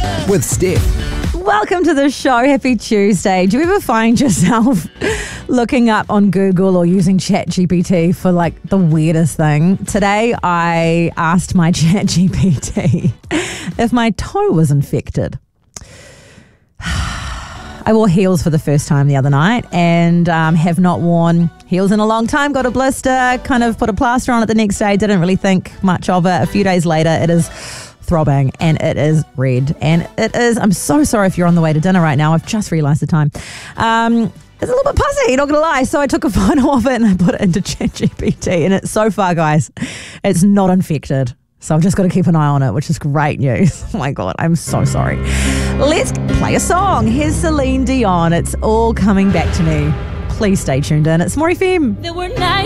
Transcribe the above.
with Steph. Welcome to the show. Happy Tuesday. Do you ever find yourself looking up on Google or using ChatGPT for like the weirdest thing? Today, I asked my ChatGPT if my toe was infected. I wore heels for the first time the other night and have not worn heels in a long time. Got a blister, kind of put a plaster on it the next day. Didn't really think much of it. A few days later, it is throbbing and it is red. And it is, I'm so sorry if you're on the way to dinner right now. I've just realised the time. It's a little bit pussy, not going to lie. So I took a photo of it and I put it into ChatGPT. And it's so far, guys, it's not infected. So I've just got to keep an eye on it, which is great news. Oh my God, I'm so sorry. Let's play a song. Here's Celine Dion. It's all coming back to me. Please stay tuned in. It's More FM. There were nights